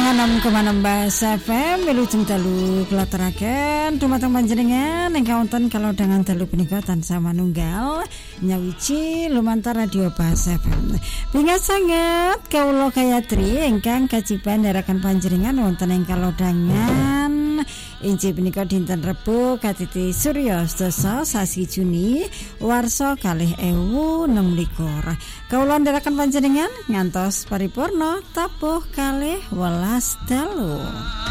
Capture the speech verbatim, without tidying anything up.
enam koma enam Bahasa F M wilujeng dalu kelateraken dumateng panjenengan ingkang wonten kalodhangan dalu punika tansah manunggal nyawiji lumantar radio Bahasa F M. Pingat sanget kawula Gayatri ingkang kajiban ndherekaken panjenengan wonten ing kalodhangan injih punika dinten Rebo katiti Surya sedasa sasi Juni warsa kalih ewu enem likur. Kawula ndherekaken panjenengan ngantos paripurna tabuh kalih welas dalu.